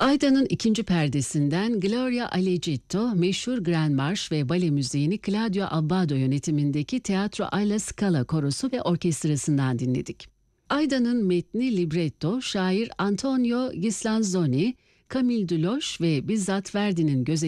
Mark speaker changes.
Speaker 1: Aida'nın ikinci perdesinden Gloria Allegretto, meşhur Grand Marş ve bale müziğini Claudio Abbado yönetimindeki Teatro alla Scala korosu ve orkestrasından dinledik. Aida'nın metni libretto, şair Antonio Ghislanzoni, Camille Deloche ve bizzat Verdi'nin